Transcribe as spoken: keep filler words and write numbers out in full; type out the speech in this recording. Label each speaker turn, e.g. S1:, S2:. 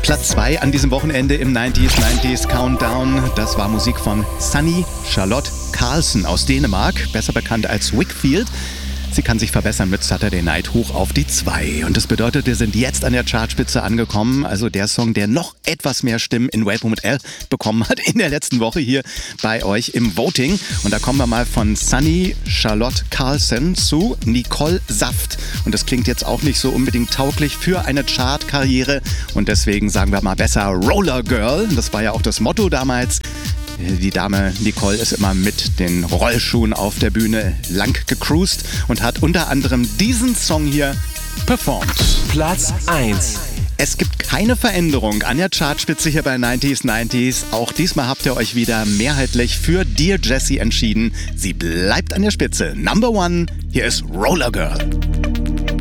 S1: Platz zwei an diesem Wochenende im neunziger neunzig Countdown. Das war Musik von Sunny Charlotte Carlsen aus Dänemark, besser bekannt als Wickfield. Sie kann sich verbessern mit Saturday Night hoch auf die zwei. Und das bedeutet, wir sind jetzt an der Chartspitze angekommen. Also der Song, der noch etwas mehr Stimmen in Wave mit L bekommen hat in der letzten Woche hier bei euch im Voting. Und da kommen wir mal von Sunny Charlotte Carlsen zu Nicole Saft. Und das klingt jetzt auch nicht so unbedingt tauglich für eine Chartkarriere. Und deswegen sagen wir mal besser Roller Girl. Das war ja auch das Motto damals. Die Dame Nicole ist immer mit den Rollschuhen auf der Bühne lang gecruised und hat unter anderem diesen Song hier performt.
S2: Platz eins.
S1: Es gibt keine Veränderung an der Chartspitze hier bei neunziger neunzig. Auch diesmal habt ihr euch wieder mehrheitlich für Dear Jessie entschieden. Sie bleibt an der Spitze. Number one, hier ist Roller Girl.